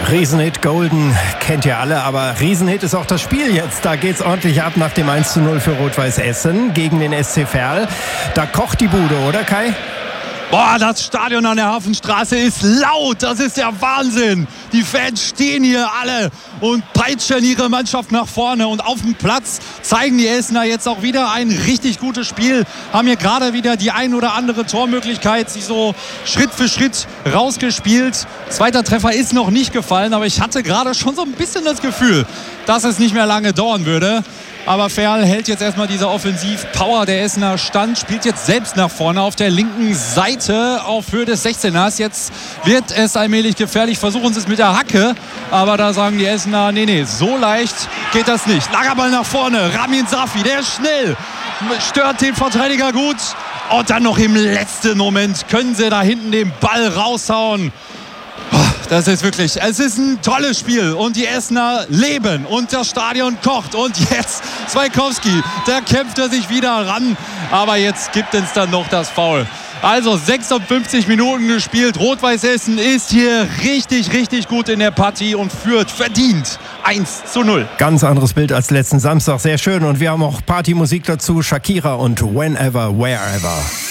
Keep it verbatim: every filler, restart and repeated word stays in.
Riesenhit Golden kennt ihr alle, aber Riesenhit ist auch das Spiel jetzt. Da geht's ordentlich ab nach dem eins zu null für Rot-Weiß Essen gegen den S C Verl. Da kocht die Bude, oder Kai? Boah, das Stadion an der Hafenstraße ist laut. Das ist der Wahnsinn. Die Fans stehen hier alle und peitschen ihre Mannschaft nach vorne. Und auf dem Platz zeigen die Essener jetzt auch wieder ein richtig gutes Spiel. Haben hier gerade wieder die ein oder andere Tormöglichkeit sich so Schritt für Schritt rausgespielt. Zweiter Treffer ist noch nicht gefallen, aber ich hatte gerade schon so ein bisschen das Gefühl, dass es nicht mehr lange dauern würde. Aber Verl hält jetzt erstmal diese Offensivpower der Essener stand, spielt jetzt selbst nach vorne auf der linken Seite auf Höhe des sechzehners. Jetzt wird es allmählich gefährlich, versuchen sie es mit der Hacke, aber da sagen die Essener, nee, nee, so leicht geht das nicht. Lagerball nach vorne, Ramin Safi, der ist schnell, stört den Verteidiger gut und dann noch im letzten Moment können sie da hinten den Ball raushauen. Das ist wirklich, es ist ein tolles Spiel und die Essener leben und das Stadion kocht und jetzt Zwaikowski, da kämpft er sich wieder ran, aber jetzt gibt es dann noch das Foul. Also sechsundfünfzig Minuten gespielt, Rot-Weiß Essen ist hier richtig, richtig gut in der Partie und führt verdient eins zu null. Ganz anderes Bild als letzten Samstag, sehr schön und wir haben auch Partymusik dazu, Shakira und Whenever, Wherever.